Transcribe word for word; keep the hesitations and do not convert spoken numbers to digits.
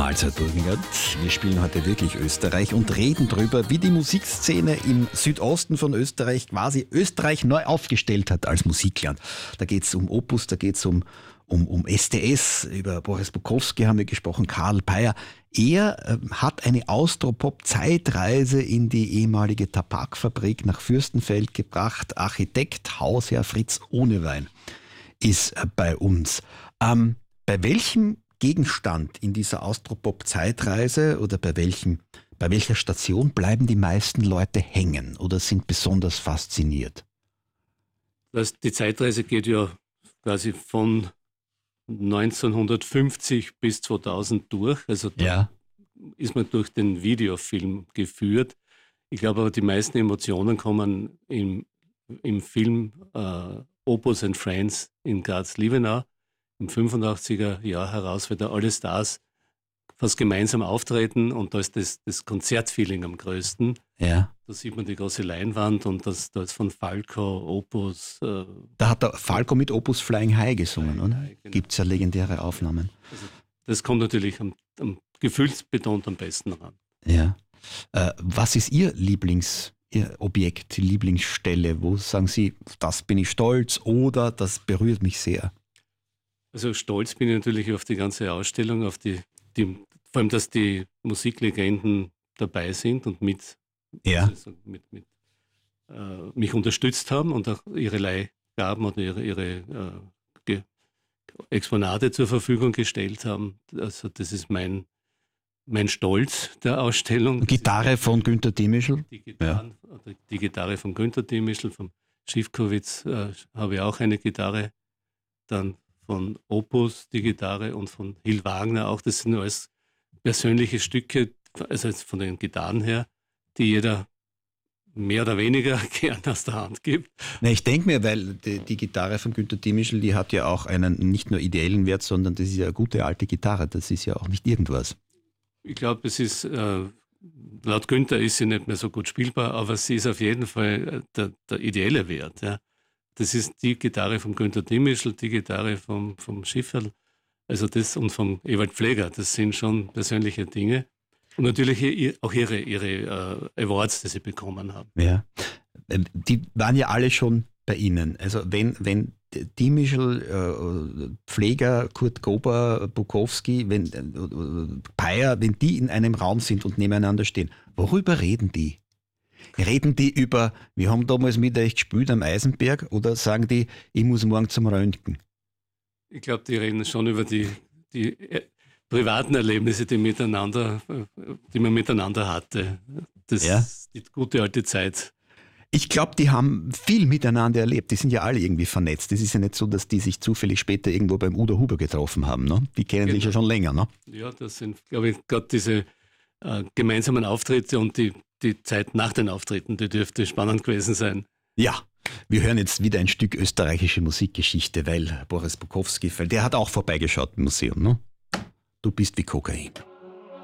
Mahlzeit, Burgenland. Wir spielen heute wirklich Österreich und reden darüber, wie die Musikszene im Südosten von Österreich quasi Österreich neu aufgestellt hat als Musikland. Da geht es um Opus, da geht es um, um, um S D S, über Boris Bukowski haben wir gesprochen, Karl Peyer. Er äh, hat eine Austropop-Zeitreise in die ehemalige Tabakfabrik nach Fürstenfeld gebracht. Architekt, Hausherr Fritz Ohnewein ist äh, bei uns. Ähm, bei welchem Gegenstand in dieser Austropop-Zeitreise oder bei welchem, bei welcher Station bleiben die meisten Leute hängen oder sind besonders fasziniert? Das, die Zeitreise geht ja quasi von neunzehnhundertfünfzig bis zweitausend durch. Also da Ja. ist man durch den Videofilm geführt. Ich glaube aber, die meisten Emotionen kommen im, im Film äh, Opus and Friends in Graz-Liebenau im fünfundachtziger Jahr heraus, weil da alle Stars fast gemeinsam auftreten und da ist das, das Konzertfeeling am größten. Ja. Da sieht man die große Leinwand und das, da ist von Falco, Opus. Äh, Da hat der Falco mit Opus Flying High gesungen, Flying oder? High, genau. Gibt es ja legendäre Aufnahmen. also das kommt natürlich am, am gefühlsbetont am besten ran. Ja. Äh, was ist Ihr Lieblings, Ihr Objekt, die Lieblingsstelle? Wo sagen Sie, das bin ich stolz oder das berührt mich sehr? Also stolz bin ich natürlich auf die ganze Ausstellung, auf die, die vor allem, dass die Musiklegenden dabei sind und mit, Ja. also mit, mit äh, mich unterstützt haben und auch ihre Leihgaben oder ihre, ihre äh, Ge- Exponate zur Verfügung gestellt haben. Also das ist mein, mein Stolz der Ausstellung. Gitarre von Günter Dimischl? Die, Gitarren, oder die Gitarre von Günter Dimischl, von Schifkowitz äh, habe ich auch eine Gitarre, dann von Opus die Gitarre und von Hill Wagner auch. Das sind alles persönliche Stücke, also jetzt von den Gitarren her, die jeder mehr oder weniger gern aus der Hand gibt. Na, ich denke mir, weil die, die Gitarre von Günter Dimischl, die hat ja auch einen nicht nur ideellen Wert, sondern das ist ja eine gute alte Gitarre. Das ist ja auch nicht irgendwas. Ich glaube, es ist, äh, laut Günther ist sie nicht mehr so gut spielbar, aber sie ist auf jeden Fall der, der ideelle Wert. Ja. Das ist die Gitarre von Günter Dimischl, die Gitarre vom, vom Schifferl, also das und vom Ewald Pfleger. Das sind schon persönliche Dinge. Und natürlich ihr- auch ihre, ihre äh, Awards, die sie bekommen haben. Ja. Ähm, Die waren ja alle schon bei Ihnen. Also wenn, wenn Dimischl, äh, Pfleger, Kurt Gober, Bukowski, wenn äh, Peyer, wenn die in einem Raum sind und nebeneinander stehen, worüber reden die? Reden die über, wir haben damals mit euch gespielt am Eisenberg, oder sagen die, ich muss morgen zum Röntgen? Ich glaube, die reden schon über die, die äh, privaten Erlebnisse, die, miteinander, äh, die man miteinander hatte. Das Ja. ist die gute alte Zeit. Ich glaube, die haben viel miteinander erlebt. Die sind ja alle irgendwie vernetzt. Das ist ja nicht so, dass die sich zufällig später irgendwo beim Udo Huber getroffen haben. Ne? Die kennen sich ja Genau. schon länger. Ne? Ja, das sind, glaube ich, gerade diese äh, gemeinsamen Auftritte und die, die Zeit nach den Auftritten, die dürfte spannend gewesen sein. Ja, wir hören jetzt wieder ein Stück österreichische Musikgeschichte, weil Boris Bukowski, weil der hat auch vorbeigeschaut im Museum. Ne? Du bist wie Kokain.